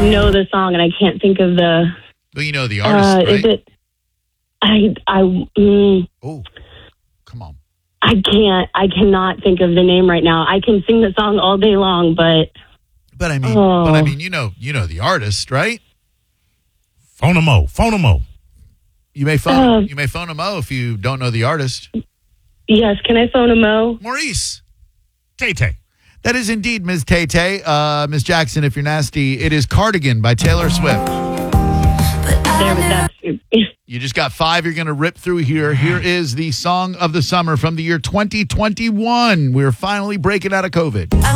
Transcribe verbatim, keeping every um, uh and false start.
know the song, and I can't think of the. Well, you know the artist, Uh, right? is it? I I mm, Oh, come on. I can't. I cannot think of the name right now. I can sing the song all day long, but But I mean, Oh. but I mean, you know, you know the artist, right? Phonemo. Phonemo. You may phone, Uh. you may phone a Mo if you don't know the artist. yes, can I phone a Mo? Maurice. Tay-Tay. That is indeed Miz Tay Tay. Uh, Miz Jackson, if you're nasty, it is Cardigan by Taylor Swift. There was that. You just got five. You're going to rip through here. Here is the song of the summer from the year twenty twenty-one. We're finally breaking out of COVID.